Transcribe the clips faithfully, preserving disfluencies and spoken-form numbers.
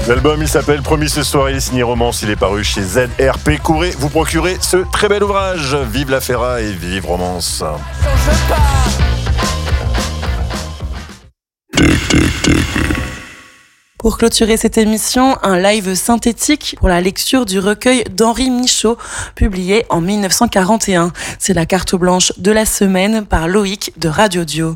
L'album, il s'appelle Promis ce soir, il est signé Romance, il est paru chez Z R P. Courez, vous procurez ce très bel ouvrage. Vive la Ferra et vive Romance. Pour clôturer cette émission, un live synthétique pour la lecture du recueil d'Henri Michaud, publié en mille neuf cent quarante et un. C'est la carte blanche de la semaine par Loïc de Radio Dio.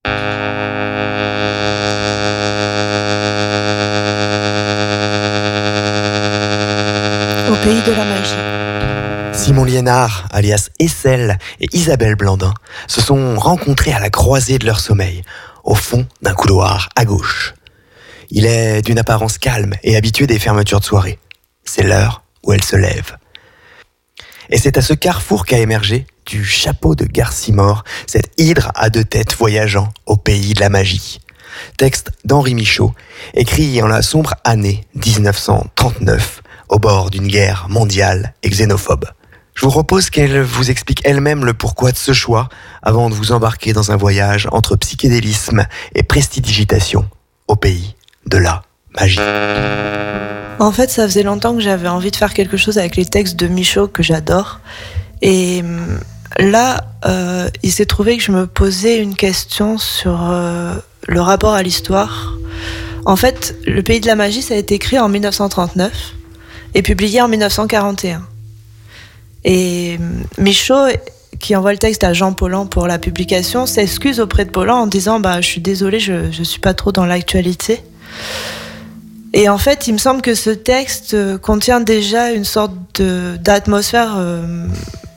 Au pays de la magie. Simon Liénard, alias Essel, et Isabelle Blandin se sont rencontrés à la croisée de leur sommeil, au fond d'un couloir à gauche. Il est d'une apparence calme et habitué des fermetures de soirée. C'est l'heure où elle se lève. Et c'est à ce carrefour qu'a émergé, du chapeau de Garcimore, cette hydre à deux têtes voyageant au pays de la magie. Texte d'Henri Michaud, écrit en la sombre année dix-neuf cent trente-neuf, au bord d'une guerre mondiale et xénophobe. Je vous propose qu'elle vous explique elle-même le pourquoi de ce choix, avant de vous embarquer dans un voyage entre psychédélisme et prestidigitation, au pays de la magie. En fait, ça faisait longtemps que j'avais envie de faire quelque chose avec les textes de Michaud que j'adore. Et là, euh, il s'est trouvé que je me posais une question sur euh, le rapport à l'histoire. En fait, Le Pays de la Magie, ça a été écrit en dix-neuf cent trente-neuf et publié en dix-neuf cent quarante et un. Et Michaud, qui envoie le texte à Jean Paulhan pour la publication, s'excuse auprès de Paulhan en disant bah, « je suis désolé, je ne suis pas trop dans l'actualité ». Et en fait, il me semble que ce texte contient déjà une sorte de, d'atmosphère euh,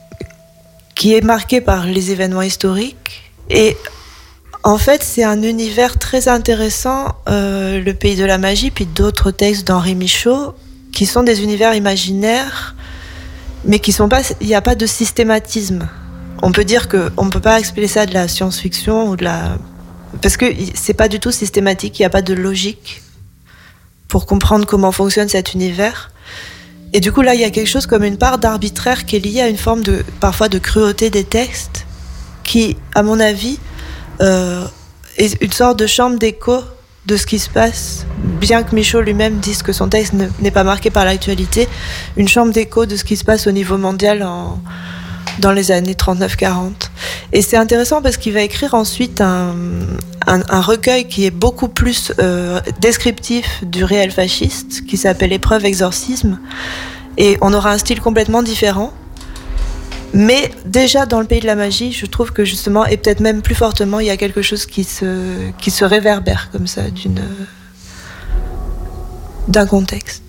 qui est marquée par les événements historiques. Et en fait, c'est un univers très intéressant, euh, Le Pays de la Magie, puis d'autres textes d'Henri Michaud, qui sont des univers imaginaires, mais qui sont pas, il n'y a pas de systématisme. On peut dire qu'on ne peut pas expliquer ça de la science-fiction ou de la... Parce que c'est pas du tout systématique, il n'y a pas de logique pour comprendre comment fonctionne cet univers. Et du coup, là, il y a quelque chose comme une part d'arbitraire qui est liée à une forme de, parfois, de cruauté des textes, qui, à mon avis, euh, est une sorte de chambre d'écho de ce qui se passe, bien que Michaud lui-même dise que son texte ne, n'est pas marqué par l'actualité, une chambre d'écho de ce qui se passe au niveau mondial en, dans les années trente-neuf quarante. Et c'est intéressant parce qu'il va écrire ensuite un, un, un recueil qui est beaucoup plus euh, descriptif du réel fasciste, qui s'appelle Épreuve Exorcisme, et on aura un style complètement différent. Mais déjà dans Le Pays de la Magie, je trouve que justement, et peut-être même plus fortement, il y a quelque chose qui se, qui se réverbère comme ça d'une, d'un contexte.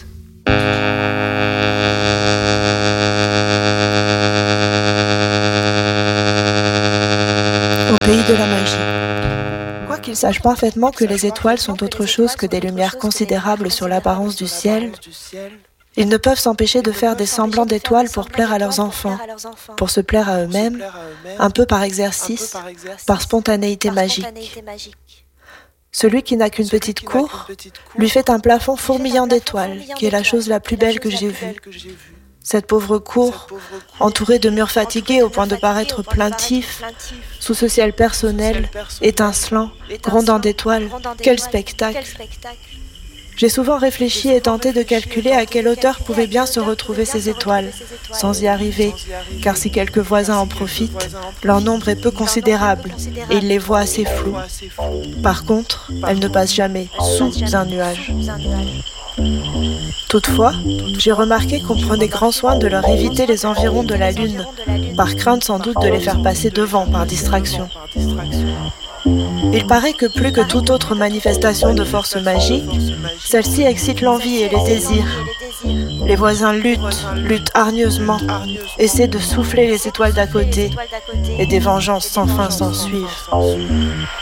Au pays de la magie. Quoiqu'il sache parfaitement que les étoiles sont autre chose que des lumières considérables sur l'apparence du ciel, ils ne peuvent s'empêcher de faire des semblants d'étoiles pour plaire à leurs enfants, pour se plaire à eux-mêmes, un peu par exercice, par spontanéité magique. Celui qui n'a qu'une petite cour lui fait un plafond fourmillant d'étoiles, qui est la chose la plus belle que j'ai vue. Cette pauvre cour, entourée de murs fatigués au point de paraître plaintifs, sous ce ciel personnel, étincelant, grondant d'étoiles, quel spectacle! J'ai souvent réfléchi et tenté de calculer à quelle hauteur pouvaient bien se retrouver ces étoiles, sans y arriver, car si quelques voisins en profitent, leur nombre est peu considérable et ils les voient assez flous. Par contre, elles ne passent jamais sous un nuage. Toutefois, j'ai remarqué qu'on prenait grand soin de leur éviter les environs de la Lune, par crainte sans doute de les faire passer devant par distraction. Il paraît que plus que toute autre manifestation de force magique, celle-ci excite l'envie et les désirs. Les voisins luttent, luttent hargneusement, essaient de souffler les étoiles d'à côté, et des vengeances sans fin s'en suivent.